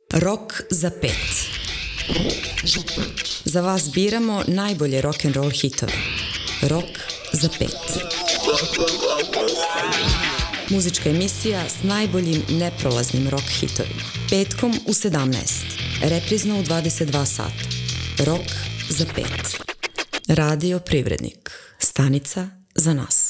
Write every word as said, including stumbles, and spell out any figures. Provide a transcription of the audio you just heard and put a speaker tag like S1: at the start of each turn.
S1: Rok za pet. Za vas biramo najbolje rock'n'roll hitove. Rok za pet. Muzička emisija s najboljim neprolaznim rock hitovima. Petkom u sedamnaest. Reprizno u dvadeset dva sata. Rok za pet. Radio Privrednik. Stanica za nas.